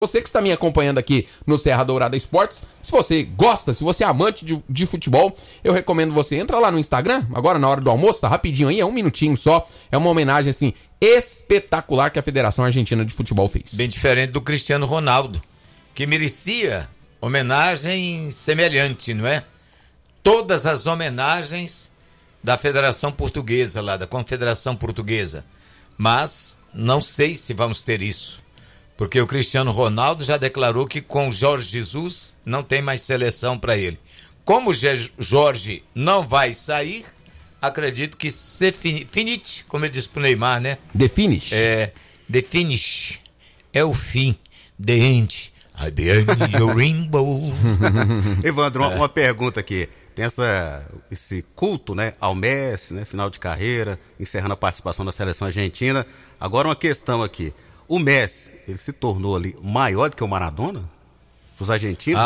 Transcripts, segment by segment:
Você que está me acompanhando aqui no Serra Dourada Esportes, se você gosta, se você é amante de futebol, eu recomendo você, entra lá no Instagram, agora na hora do almoço, tá rapidinho aí, é 1 minutinho só, é uma homenagem assim, espetacular que a Federação Argentina de Futebol fez. Bem diferente do Cristiano Ronaldo, que merecia homenagem semelhante, não é? Todas as homenagens da Federação Portuguesa lá, da Confederação Portuguesa, mas não sei se vamos ter isso. Porque o Cristiano Ronaldo já declarou que com o Jorge Jesus não tem mais seleção para ele. Como o Jorge não vai sair, acredito que se finite, como ele disse pro Neymar, né? The finish. The finish é o fim. The end. At the end your rainbow. Evandro, uma pergunta aqui. Tem esse culto, né, ao Messi, né, final de carreira, encerrando a participação da seleção argentina. Agora uma questão aqui. O Messi, ele se tornou ali maior do que o Maradona? Os argentinos?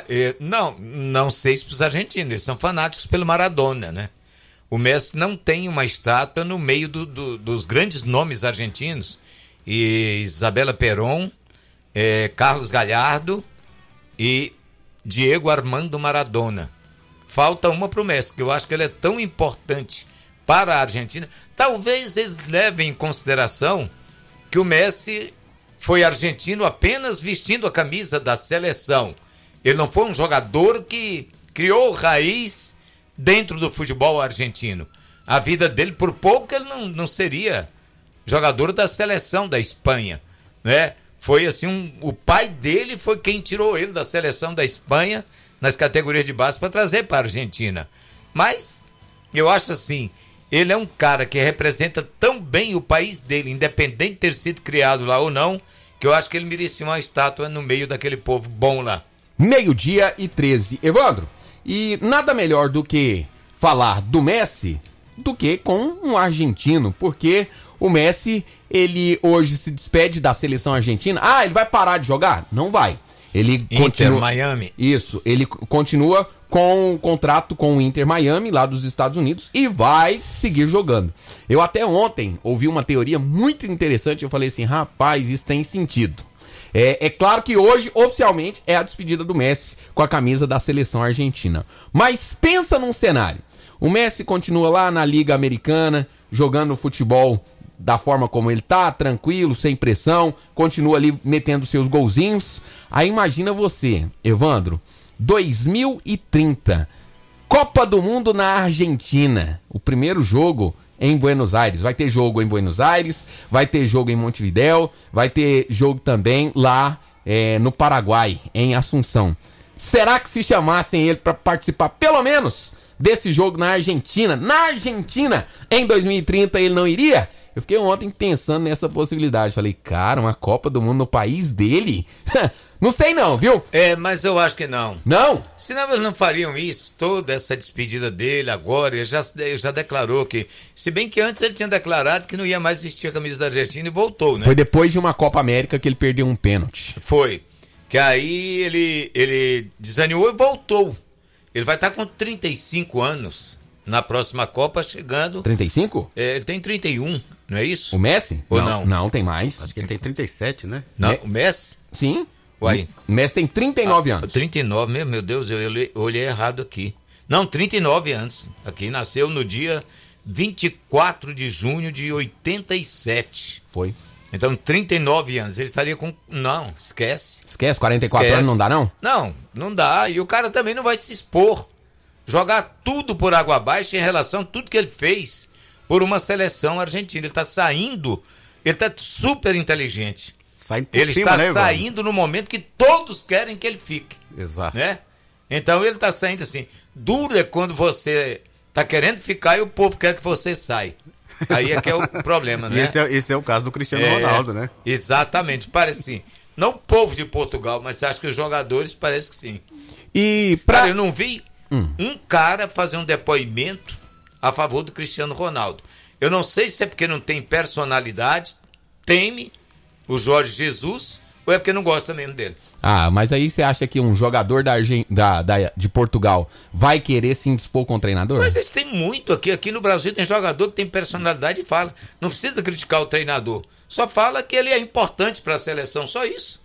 Não sei se os argentinos, eles são fanáticos pelo Maradona, né? O Messi não tem uma estátua no meio dos grandes nomes argentinos. E Isabela Perón, Carlos Gallardo e Diego Armando Maradona. Falta uma pro Messi, que eu acho que ele é tão importante para a Argentina. Talvez eles levem em consideração que o Messi foi argentino apenas vestindo a camisa da seleção. Ele não foi um jogador que criou raiz dentro do futebol argentino. A vida dele, por pouco, ele não seria jogador da seleção da Espanha, né? Foi assim, o pai dele foi quem tirou ele da seleção da Espanha nas categorias de base para trazer para a Argentina. Mas eu acho assim, ele é um cara que representa tão bem o país dele, independente de ter sido criado lá ou não, que eu acho que ele merecia uma estátua no meio daquele povo bom lá. 12:13. Evandro, e nada melhor do que falar do Messi do que com um argentino, porque o Messi, ele hoje se despede da seleção argentina. Ele vai parar de jogar? Não vai. Ele continua... Miami. Isso, ele continua com um contrato com o Inter Miami, lá dos Estados Unidos, e vai seguir jogando. Eu até ontem ouvi uma teoria muito interessante, eu falei assim, rapaz, isso tem sentido. É claro que hoje, oficialmente, é a despedida do Messi com a camisa da seleção argentina. Mas pensa num cenário. O Messi continua lá na Liga Americana, jogando futebol da forma como ele tá, tranquilo, sem pressão, continua ali metendo seus golzinhos. Aí imagina você, Evandro, 2030, Copa do Mundo na Argentina, o primeiro jogo em Buenos Aires. Vai ter jogo em Buenos Aires, vai ter jogo em Montevidéu, vai ter jogo também lá no Paraguai, em Assunção. Será que se chamassem ele para participar pelo menos desse jogo na Argentina, em 2030, ele não iria? Eu fiquei ontem pensando nessa possibilidade. Falei, cara, uma Copa do Mundo no país dele? Não sei não, viu? Mas eu acho que não. Não? Senão eles não fariam isso, toda essa despedida dele agora. Ele já declarou que... Se bem que antes ele tinha declarado que não ia mais vestir a camisa da Argentina e voltou, né? Foi depois de uma Copa América que ele perdeu um pênalti. Foi. Que aí ele desanimou e voltou. Ele vai estar com 35 anos na próxima Copa, chegando... 35? Ele tem 31, não é isso? O Messi? Ou não? Não, tem mais. Acho que ele tem 37, né? Não, o Messi? Sim. Uai. O Messi tem 39 anos. 39, meu Deus, eu olhei errado aqui. Não, 39 anos. Aqui nasceu no dia 24 de junho de 87. Foi. Então, 39 anos. Ele estaria com... Não, esquece. Esquece, 44 anos não dá, não? Não dá. E o cara também não vai se expor. Jogar tudo por água abaixo em relação a tudo que ele fez por uma seleção argentina. Ele está saindo, ele está super inteligente. Ele está saindo no momento que todos querem que ele fique. Exato. Né? Então ele está saindo assim. Duro é quando você está querendo ficar e o povo quer que você saia. Aí é que é o problema, né? Esse é o caso do Cristiano Ronaldo, né? Exatamente, parece assim. Não o povo de Portugal, mas acho que os jogadores parece que sim. Cara, eu não vi um cara fazer um depoimento a favor do Cristiano Ronaldo. Eu não sei se é porque não tem personalidade, teme o Jorge Jesus, ou é porque não gosta mesmo dele. Mas aí você acha que um jogador de Portugal vai querer se indispor com o treinador? Mas eles têm muito aqui. Aqui no Brasil tem jogador que tem personalidade e fala. Não precisa criticar o treinador. Só fala que ele é importante para a seleção, só isso.